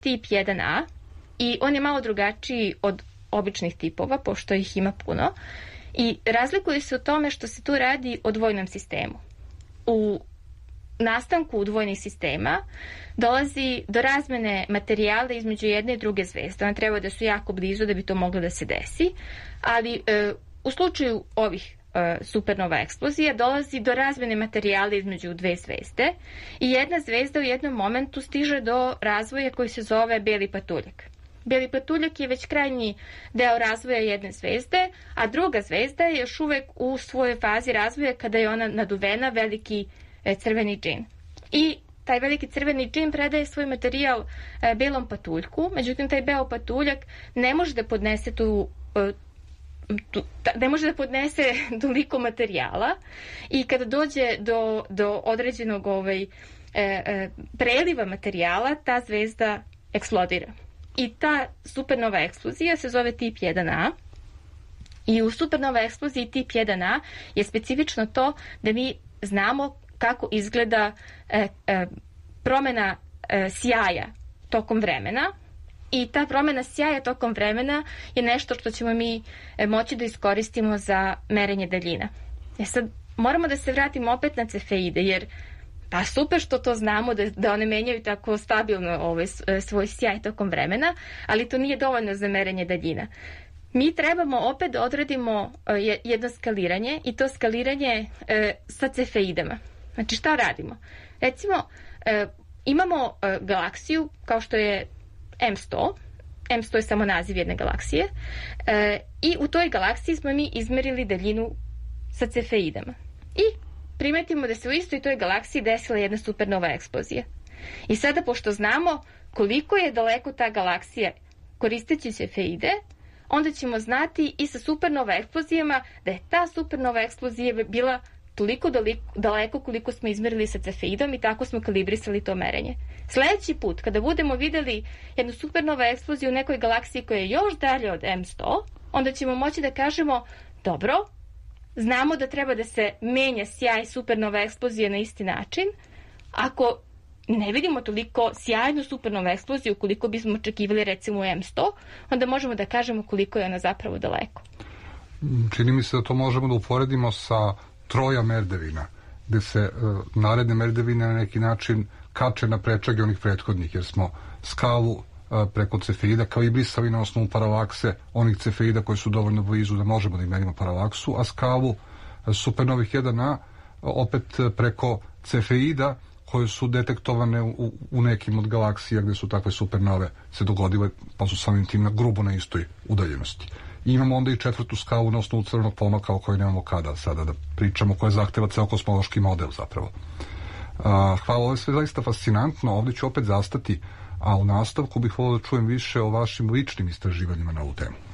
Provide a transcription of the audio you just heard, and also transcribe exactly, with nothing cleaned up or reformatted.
tip jedan a i on je malo drugačiji od običnih tipova, pošto ih ima puno. I razlikuje se u tome što se tu radi o dvojnom sistemu. U nastanku dvojnih sistema dolazi do razmene materijala između jedne i druge zvezde. One treba da su jako blizu da bi to moglo da se desi, ali e, u slučaju ovih e, supernova eksplozija dolazi do razmene materijala između dve zvezde i jedna zvezda u jednom momentu stiže do razvoja koji se zove beli patuljak. Beli patuljak je već krajnji deo razvoja jedne zvezde, a druga zvezda je još uvek u svojoj fazi razvoja kada je ona naduvena veliki e, crveni džin. I taj veliki crveni džin predaje svoj materijal e, belom patuljku, međutim taj beo patuljak ne može da podnese tu, e, tu ta, ne može da podnese toliko materijala i kada dođe do, do određenog ovaj, e, e, preliva materijala, ta zvezda eksplodira. I ta supernova eksplozija se zove tip jedan a i u supernova eksploziji tip jedan a je specifično to da mi znamo kako izgleda e, e, promena e, sjaja tokom vremena i ta promena sjaja tokom vremena je nešto što ćemo mi e, moći da iskoristimo za merenje daljina. E sad, moramo da se vratimo opet na cefeide, jer pa super što to znamo da, da one menjaju tako stabilno ovaj, svoj sjaj tokom vremena, ali to nije dovoljno za merenje daljina. Mi trebamo opet da odradimo jedno skaliranje i to skaliranje e, sa cefeidama. Znači šta radimo? Recimo e, imamo e, galaksiju kao što je em sto. em sto je samo naziv jedne galaksije e, i u toj galaksiji smo mi izmerili daljinu sa cefeidama. I primetimo da se u istoj toj galaksiji desila jedna supernova eksplozija. I sada, pošto znamo koliko je daleko ta galaksija koristeći cefeide, onda ćemo znati i sa supernova eksplozijama da je ta supernova eksplozija bila toliko daleko koliko smo izmerili sa cefeidom i tako smo kalibrisali to merenje. Sledeći put, kada budemo videli jednu supernova eksploziju u nekoj galaksiji koja je još dalje od em sto, onda ćemo moći da kažemo, dobro, znamo da treba da se menja sjaj supernova eksplozije na isti način. Ako ne vidimo toliko sjajnu supernova eksploziju koliko bismo očekivali recimo u em sto, onda možemo da kažemo koliko je ona zapravo daleko. Čini mi se da to možemo da uporedimo sa troja merdevina, gde se uh, naredne merdevine na neki način kače na prečage onih prethodnih, jer smo skalu uh, preko cefeida kao i brisali na osnovu paralakse onih cefeida koji su dovoljno blizu da možemo da imamo paralaksu, a skalu uh, supernovih jedan a opet uh, preko cefeida koje su detektovane u, u nekim od galaksija gde su takve supernove se dogodile, pa su samim tim na grubo na istoj udaljenosti. I imamo onda i četvrtu skalu na osnovu crvenog pomaka o kojoj nemamo kada sada da pričamo, koja zahteva ceo kosmološki model zapravo. Uh, hvala, ovo je sve zaista fascinantno, ovdje ću opet zastati, a u nastavku bih volio da čujem više o vašim ličnim istraživanjima na ovu temu.